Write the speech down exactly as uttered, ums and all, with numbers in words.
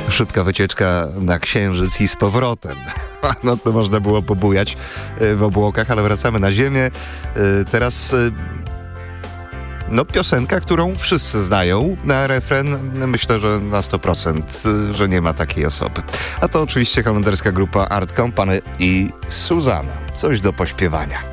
Szybka wycieczka na Księżyc i z powrotem. No to można było pobujać w obłokach, ale wracamy na ziemię. Teraz no piosenka, którą wszyscy znają, na refren myślę, że na sto procent, że nie ma takiej osoby. A to oczywiście holenderska grupa Art Company i Susanna. Coś do pośpiewania.